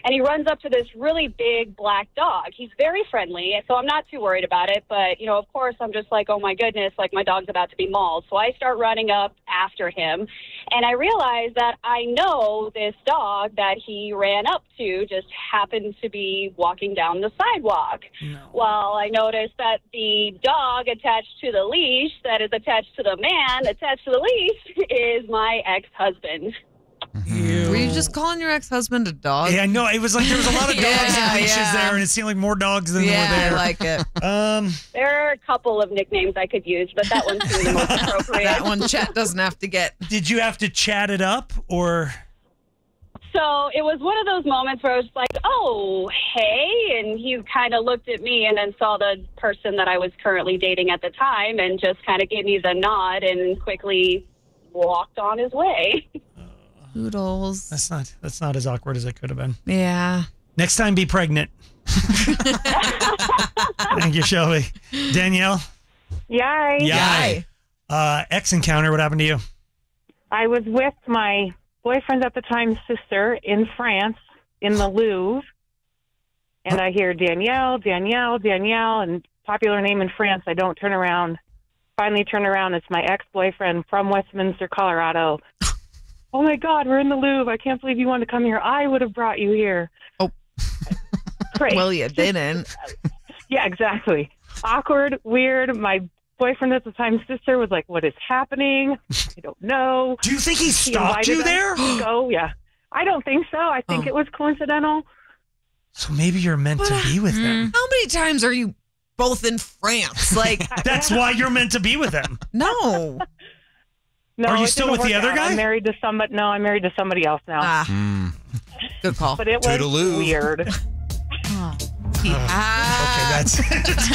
and he runs up to this really big black dog. He's very friendly, so I'm not too worried about it. But, of course, I'm just like, oh, my goodness, like my dog's about to be mauled. So I start running up after him, and I realize that I know this dog that he ran up to just happened to be walking down the sidewalk. No. Well, I noticed that the dog attached to the leash that is attached to the man attached to the leash is my ex-husband. Were you just calling your ex-husband a dog? Yeah, no, it was like there was a lot of dogs and leashes there, and it seemed like more dogs than were there. I like it. There are a couple of nicknames I could use, but that one seemed the most appropriate. That one Chet doesn't have to get. Did you have to chat it up, or? So it was one of those moments where I was like, oh, hey, and he kind of looked at me and then saw the person that I was currently dating at the time and just kind of gave me the nod and quickly walked on his way. Poodles. That's not as awkward as it could have been. Yeah. Next time, be pregnant. Thank you, Shelby. Danielle? Yay. Ex encounter, what happened to you? I was with my boyfriend at the time's sister in France in the Louvre, and I hear Danielle, and popular name in France. I don't turn around. Finally turn around. It's my ex-boyfriend from Westminster, Colorado. Oh, my God, we're in the Louvre. I can't believe you wanted to come here. I would have brought you here. Oh. Great. Well, you didn't. Yeah, exactly. Awkward, weird. My boyfriend at the time's sister was like, what is happening? I don't know. Do you think he stopped you there? Go, yeah. I don't think so. I think it was coincidental. So maybe you're meant to be with them. How many times are you both in France? Like, That's why you're meant to be with them. no. No, Are you it still didn't with the work other out. guy? I'm married to somebody. No, I'm married to somebody else now. Good call. But it was Toodaloo. weird. He Okay, that's